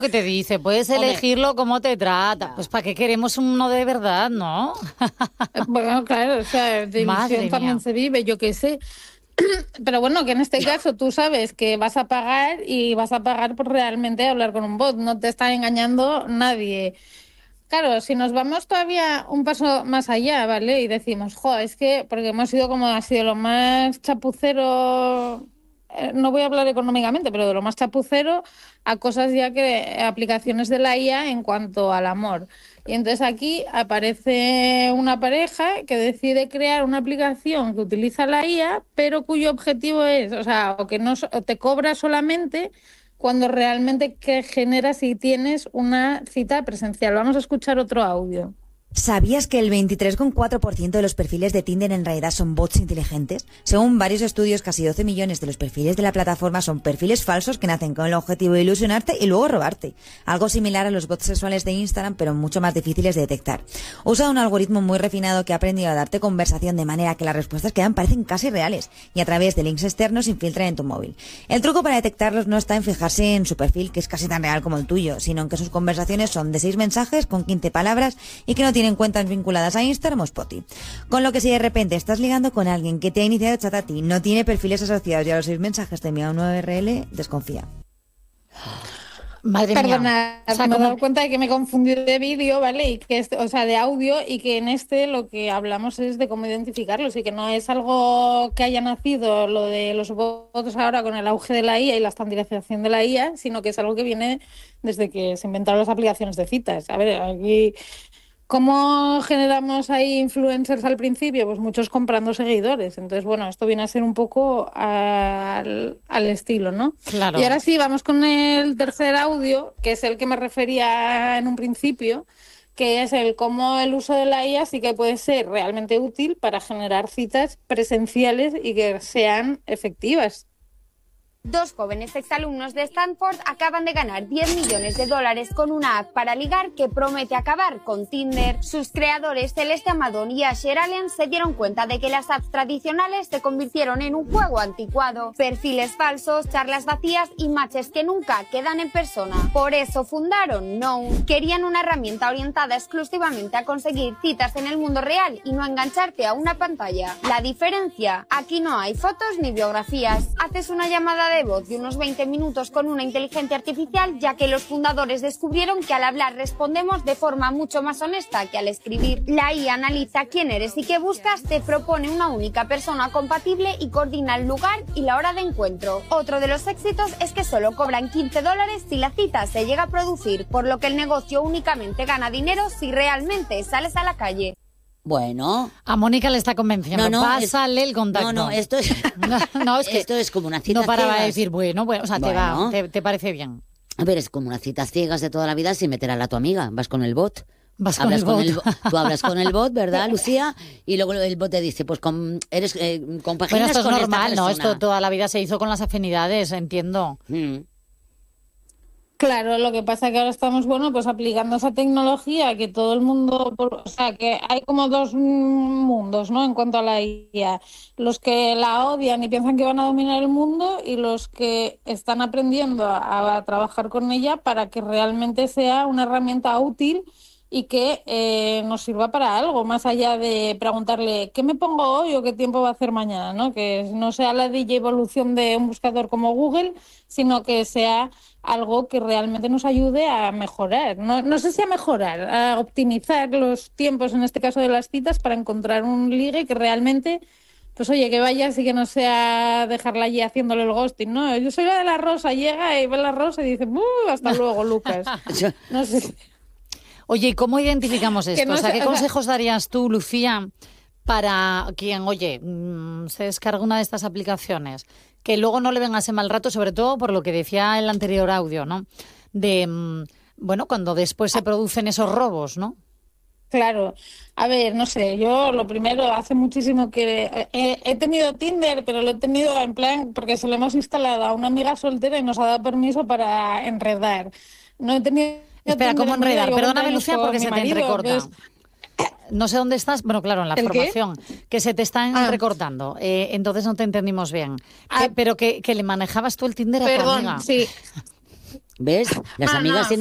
que te dice, puedes elegirlo como te trata. Pues ¿para qué queremos uno de verdad, no? Bueno, claro, o sea, de ilusión también se vive, yo qué sé. Pero bueno, que en este caso tú sabes que vas a pagar y vas a pagar por realmente hablar con un bot, no te está engañando nadie. Claro, si nos vamos todavía un paso más allá, ¿vale? Y decimos, jo, es que, porque hemos sido como ha sido lo más chapucero, no voy a hablar económicamente, pero de lo más chapucero a cosas ya que, aplicaciones de la IA en cuanto al amor. Y entonces aquí aparece una pareja que decide crear una aplicación que utiliza la IA, pero cuyo objetivo es, o sea, o que no o te cobra solamente cuando realmente que generas y tienes una cita presencial. Vamos a escuchar otro audio. ¿Sabías que el 23,4% de los perfiles de Tinder en realidad son bots inteligentes? Según varios estudios, casi 12 millones de los perfiles de la plataforma son perfiles falsos que nacen con el objetivo de ilusionarte y luego robarte. Algo similar a los bots sexuales de Instagram, pero mucho más difíciles de detectar. Usa un algoritmo muy refinado que ha aprendido a darte conversación de manera que las respuestas que dan parecen casi reales y a través de links externos se infiltran en tu móvil. El truco para detectarlos no está en fijarse en su perfil, que es casi tan real como el tuyo, sino en que sus conversaciones son de 6 mensajes con 15 palabras y que no tienen cuentas vinculadas a Instagram o Spotify. Con lo que si de repente estás ligando con alguien que te ha iniciado chat a ti, no tiene perfiles asociados y a los 6 mensajes te envía una URL, desconfía. Madre Perdona, mía. O sea, me he dado cuenta de que me confundí de vídeo, ¿vale? Y que o sea, de audio, y que en este lo que hablamos es de cómo identificarlos y que no es algo que haya nacido lo de los bots ahora con el auge de la IA y la estandarización de la IA, sino que es algo que viene desde que se inventaron las aplicaciones de citas. A ver, aquí ¿cómo generamos ahí influencers al principio? Pues muchos comprando seguidores. Entonces, bueno, esto viene a ser un poco al estilo, ¿no? Claro. Y ahora sí, vamos con el tercer audio, que es el que me refería en un principio, que es el cómo el uso de la IA sí que puede ser realmente útil para generar citas presenciales y que sean efectivas. 2 jóvenes exalumnos de Stanford acaban de ganar $10 millones con una app para ligar que promete acabar con Tinder. Sus creadores, Celeste Amadón y Asher Allen, se dieron cuenta de que las apps tradicionales se convirtieron en un juego anticuado. Perfiles falsos, charlas vacías y matches que nunca quedan en persona. Por eso fundaron Known. Querían una herramienta orientada exclusivamente a conseguir citas en el mundo real y no engancharte a una pantalla. La diferencia, aquí no hay fotos ni biografías. Haces una llamada de voz de unos 20 minutos con una inteligencia artificial, ya que los fundadores descubrieron que al hablar respondemos de forma mucho más honesta que al escribir. La IA analiza quién eres y qué buscas, te propone una única persona compatible y coordina el lugar y la hora de encuentro. Otro de los éxitos es que solo cobran $15 si la cita se llega a producir, por lo que el negocio únicamente gana dinero si realmente sales a la calle. Bueno. A Mónica le está convenciendo. Pásale el contacto. No, esto es... no, es que esto es como una cita no paraba ciegas. de decir, bueno, o sea, te parece bien. A ver, es como una cita ciegas de toda la vida sin meter a la tu amiga. Vas con el bot. Tú hablas con el bot, ¿verdad, Lucía? Y luego el bot te dice, pues eres compaginas bueno, esto es con normal, esta ¿no? persona. Esto toda la vida se hizo con las afinidades, entiendo. Claro, lo que pasa es que ahora estamos, bueno, pues aplicando esa tecnología que todo el mundo, o sea, que hay como 2 mundos, ¿no? En cuanto a la IA. Los que la odian y piensan que van a dominar el mundo y los que están aprendiendo a trabajar con ella para que realmente sea una herramienta útil y que nos sirva para algo, más allá de preguntarle ¿qué me pongo hoy o qué tiempo va a hacer mañana? ¿No? Que no sea la DJ evolución de un buscador como Google, sino que sea algo que realmente nos ayude a mejorar. No sé si a mejorar, a optimizar los tiempos, en este caso de las citas, para encontrar un ligue que realmente, pues oye, que vayas y que no sea dejarla allí haciéndole el ghosting, ¿no? Yo soy la de la rosa, llega y ve la rosa y dice hasta luego, Lucas. No sé. Oye, ¿y cómo identificamos esto? No ¿qué consejos darías tú, Lucía, para quien, se descarga una de estas aplicaciones? Que luego no le venga ese mal rato, sobre todo por lo que decía el anterior audio, ¿no? De, cuando después se producen esos robos, ¿no? Claro. A ver, no sé, yo lo primero, hace muchísimo que he tenido Tinder, pero lo he tenido en plan porque se lo hemos instalado a una amiga soltera y nos ha dado permiso para enredar. No he tenido... Espera, ¿cómo enredar? Perdóname, Lucía, porque se te entrecorta. Pues... No sé dónde estás. Bueno, claro, en la formación. Que se te está entrecortando. Entonces no te entendimos bien. Pero que le manejabas tú el Tinder a tu amiga. Sí. ¿Ves? Las amigas